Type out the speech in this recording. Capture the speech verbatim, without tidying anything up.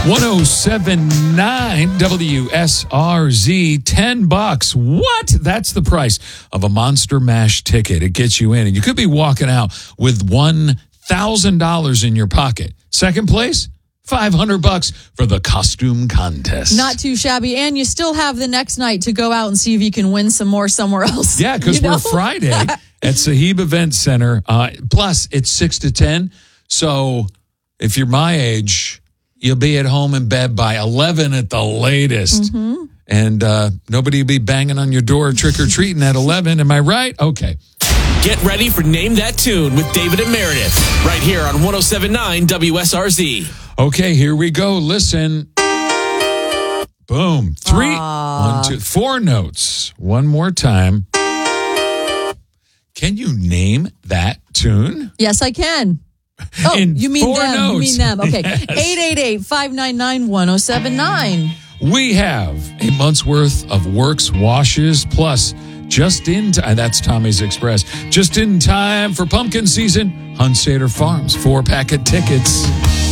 one oh seven point nine W S R Z, ten bucks. What? That's the price of a Monster Mash ticket. It gets you in, and you could be walking out with one thousand dollars in your pocket. Second place, five hundred bucks for the costume contest. Not too shabby, and you still have the next night to go out and see if you can win some more somewhere else. Yeah, because we're Friday at Sahib Event Center. Uh, plus, it's six to ten, so if you're my age, you'll be at home in bed by eleven at the latest. Mm-hmm. And uh, nobody will be banging on your door trick-or-treating at eleven. Am I right? Okay. Get ready for Name That Tune with David and Meredith right here on one oh seven point nine W S R Z. Okay, here we go. Listen. Boom. Three, Aww. one, two, four notes. One more time. Can you name that tune? Yes, I can. Oh, In you mean four them. Notes. You mean them. Okay. Yes. eight eight eight, five nine nine, one oh seven nine. We have a month's worth of Works washes plus just in time. That's Tommy's Express. Just in time for pumpkin season. Hunsader Farms four packet tickets.